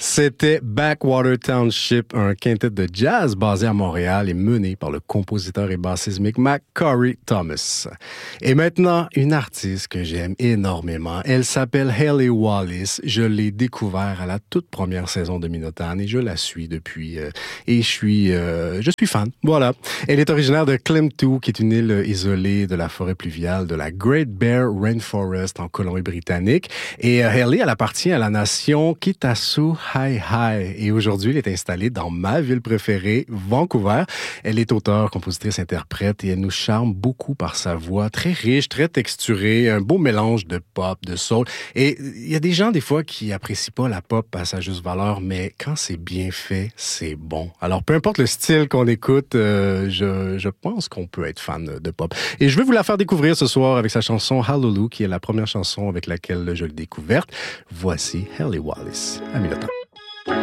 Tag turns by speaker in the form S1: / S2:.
S1: C'était Backwater Township, un quintet de jazz basé à Montréal et mené par le compositeur et bassiste Micmac Corey Thomas. Et maintenant, une artiste que j'aime énormément. Elle s'appelle Hayley Wallis. Je l'ai découvert à la toute première saison de Minotaur et je la suis depuis. Et je suis fan. Voilà. Elle est originaire de Klemtu, qui est une île isolée de la forêt pluviale de la Great Bear Rainforest en Colombie-Britannique. Et Hayley, elle appartient à la nation Kitassu Hi-Hi. Et aujourd'hui, elle est installée dans ma ville préférée, Vancouver. Elle est auteure, compositrice, interprète et elle nous charme beaucoup par sa voix très riche, très texturée, un beau mélange de pop, de soul. Et il y a des gens, des fois, qui apprécient pas la pop à sa juste valeur, mais quand c'est bien fait, c'est bon. Alors, peu importe le style qu'on écoute, je pense qu'on peut être fan de pop. Et je vais vous la faire découvrir ce soir avec sa chanson Hallelujah, qui est la première chanson avec laquelle je l'ai découverte. Voici Hayley Wallis à Minotaur.